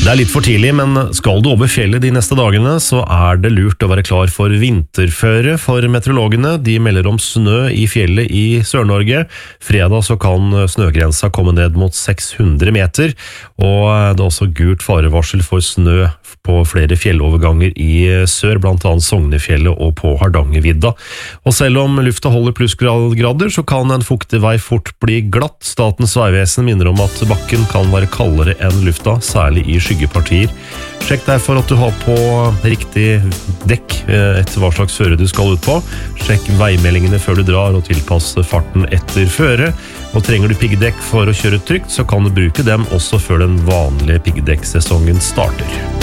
Det litt for tidlig, men skal du over fjellet de neste dagene, så det lurt å være klar for vinterføre for meteorologene. De melder om snø i fjellet i Sør-Norge. Fredag så kan snøgrensa komme ned mot 600 meter, og det også gult farevarsel for snø på flere fjelloverganger i sør, blant annet Sognefjellet og på Hardangervidda. Og selv om lufta holder plussgrader, så kan en fuktig vei fort bli glatt. Statens vegvesen minner om at bakken kan være kaldere enn lufta, særlig i skyggepartier. Sjekk derfor at du har på riktig dekk etter hva slags føre du skal ut på. Sjekk veimeldingene før du drar og tilpasse farten etter føre. Og trenger du piggdekk for å kjøre trygt, så kan du bruke dem også før den vanlige piggdekksesongen starter.